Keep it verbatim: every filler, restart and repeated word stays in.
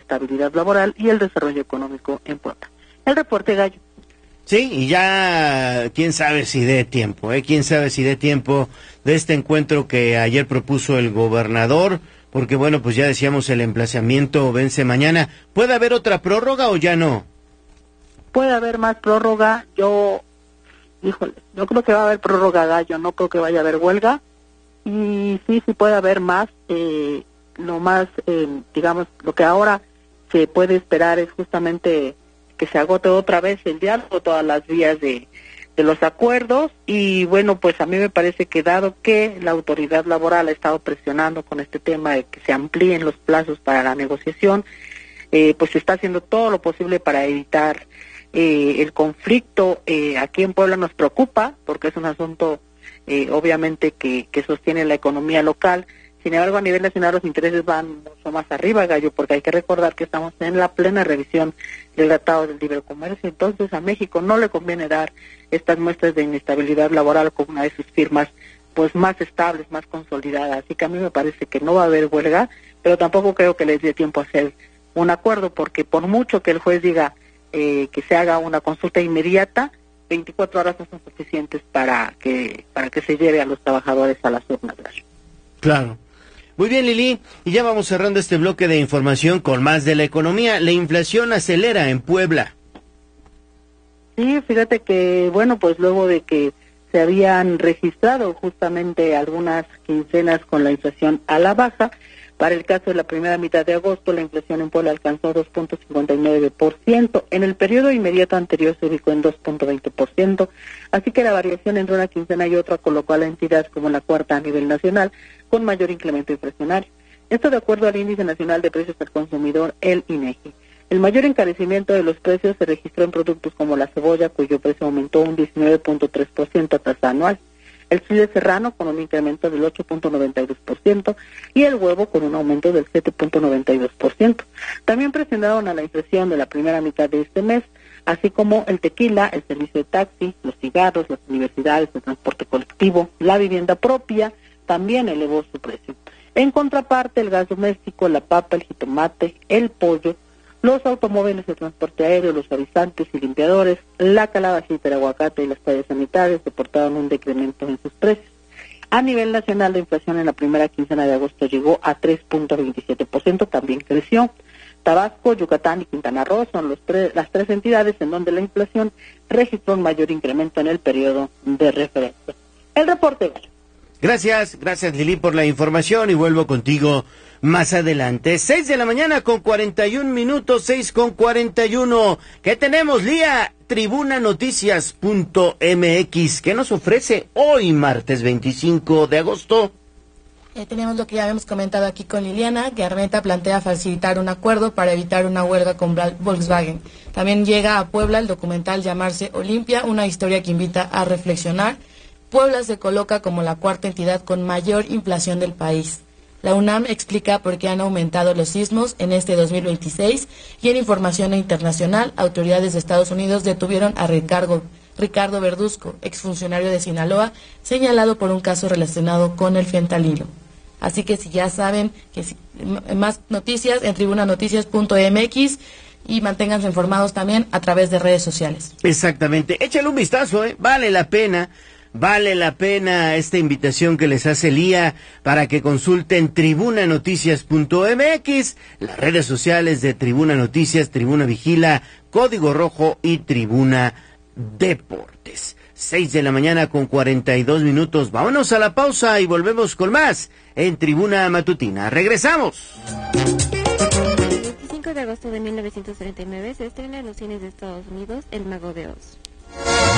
estabilidad laboral y el desarrollo económico en Puebla. El reporte, Gallo. Sí, y ya quién sabe si dé tiempo, ¿eh? Quién sabe si dé tiempo de este encuentro que ayer propuso el gobernador, porque bueno, pues ya decíamos, el emplazamiento vence mañana. ¿Puede haber otra prórroga o ya no? Puede haber más prórroga. Yo, híjole, yo creo que va a haber prórroga, Gallo, no creo que vaya a haber huelga. Y sí, sí puede haber más. Eh, lo más, eh, digamos, lo que ahora se puede esperar es justamente que se agote otra vez el diálogo, todas las vías de, de los acuerdos, y bueno, pues a mí me parece que dado que la autoridad laboral ha estado presionando con este tema de que se amplíen los plazos para la negociación, eh, pues se está haciendo todo lo posible para evitar eh, el conflicto. Eh, aquí en Puebla nos preocupa, porque es un asunto eh, obviamente que, que sostiene la economía local. Sin embargo, a nivel nacional los intereses van mucho más arriba, Gallo, porque hay que recordar que estamos en la plena revisión del Tratado del Libre Comercio. Entonces, a México no le conviene dar estas muestras de inestabilidad laboral con una de sus firmas pues más estables, más consolidadas. Así que a mí me parece que no va a haber huelga, pero tampoco creo que les dé tiempo a hacer un acuerdo, porque por mucho que el juez diga eh, que se haga una consulta inmediata, veinticuatro horas no son suficientes para que para que se lleve a los trabajadores a las urnas, Gallo. Claro. Muy bien, Lili, y ya vamos cerrando este bloque de información con más de la economía. La inflación acelera en Puebla. Sí, fíjate que, bueno, pues luego de que se habían registrado justamente algunas quincenas con la inflación a la baja, para el caso de la primera mitad de agosto, la inflación en Puebla alcanzó dos punto cincuenta y nueve por ciento. En el periodo inmediato anterior se ubicó en dos punto veinte por ciento. Así que la variación entre una quincena y otra colocó a la entidad como la cuarta a nivel nacional, con mayor incremento inflacionario. Esto de acuerdo al Índice Nacional de Precios al Consumidor, el INEGI. El mayor encarecimiento de los precios se registró en productos como la cebolla, cuyo precio aumentó un diecinueve punto tres por ciento a tasa anual. El chile serrano con un incremento del ocho punto noventa y dos por ciento y el huevo con un aumento del siete punto noventa y dos por ciento. También presionaron a la inflación de la primera mitad de este mes, así como el tequila, el servicio de taxi, los cigarros, las universidades, el transporte colectivo, la vivienda propia, también elevó su precio. En contraparte, el gas doméstico, la papa, el jitomate, el pollo, los automóviles de transporte aéreo, los avisantes y limpiadores, la calabacita, el aguacate y las toallas sanitarias reportaron un decremento en sus precios. A nivel nacional, la inflación en la primera quincena de agosto llegó a tres punto veintisiete por ciento, también creció. Tabasco, Yucatán y Quintana Roo son los tres, las tres entidades en donde la inflación registró un mayor incremento en el periodo de referencia. El reporte. Gracias, gracias Lili por la información y vuelvo contigo más adelante. Seis de la mañana con cuarenta y un minutos, seis con cuarenta y uno. ¿Qué tenemos, Lía? Tribuna Noticias punto m x. ¿Qué nos ofrece hoy, martes veinticinco de agosto? Eh, tenemos lo que ya habíamos comentado aquí con Liliana, que Armenta plantea facilitar un acuerdo para evitar una huelga con Volkswagen. También llega a Puebla el documental Llamarse Olimpia, una historia que invita a reflexionar. Puebla se coloca como la cuarta entidad con mayor inflación del país. La UNAM explica por qué han aumentado los sismos en este dos mil veintiséis y en información internacional, autoridades de Estados Unidos detuvieron a Ricardo, Ricardo Verduzco, exfuncionario de Sinaloa, señalado por un caso relacionado con el fentanilo. Así que si ya saben, que si, más noticias en tribuna noticias punto m x y manténganse informados también a través de redes sociales. Exactamente, échale un vistazo, ¿eh? Vale la pena. Vale la pena esta invitación que les hace Lía para que consulten tribuna noticias punto m x, las redes sociales de Tribuna Noticias, Tribuna Vigila, Código Rojo y Tribuna Deportes. Seis de la mañana con cuarenta y dos minutos. Vámonos a la pausa y volvemos con más en Tribuna Matutina. ¡Regresamos! El veinticinco de agosto de mil novecientos treinta y nueve se estrena en los cines de Estados Unidos El Mago de Oz.